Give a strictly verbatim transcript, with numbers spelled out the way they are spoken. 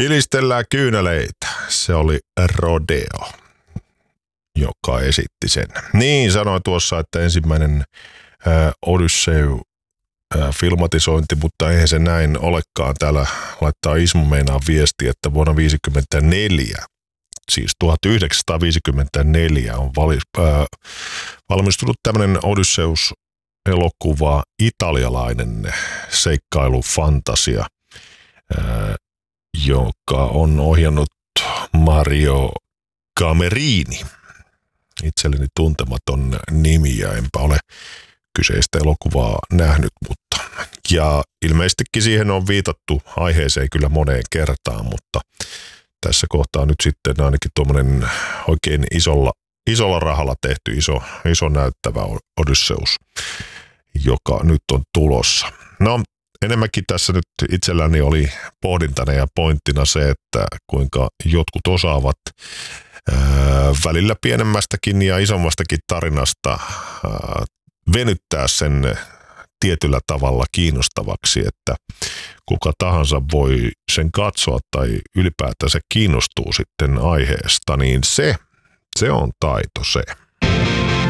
Kilistellään kyyneleitä. Se oli Rodeo, joka esitti sen. Niin, sanoin tuossa, että ensimmäinen ää, Odyssey ää, filmatisointi, mutta eihän se näin olekaan. Täällä laittaa Ismo meinaa viesti, että vuonna tuhatyhdeksänsataaviisikymmentäneljä, siis tuhatyhdeksänsataaviisikymmentäneljä on vali, ää, valmistunut tämmöinen Odysseus-elokuva, italialainen seikkailufantasia, ää, joka on ohjannut Mario Camerini. Itselleni tuntematon nimi ja enpä ole kyseistä elokuvaa nähnyt, mutta ja ilmeisestikin siihen on viitattu aiheeseen kyllä moneen kertaan, mutta tässä kohtaa nyt sitten ainakin tuommoinen oikein isolla, isolla rahalla tehty iso, iso näyttävä Odysseus, joka nyt on tulossa. No, enemmänkin tässä nyt itselläni oli pohdintana ja pointtina se, että kuinka jotkut osaavat ää, välillä pienemmästäkin ja isommastakin tarinasta ää, venyttää sen tietyllä tavalla kiinnostavaksi, että kuka tahansa voi sen katsoa tai ylipäätään se kiinnostuu sitten aiheesta, niin se, se on taito se.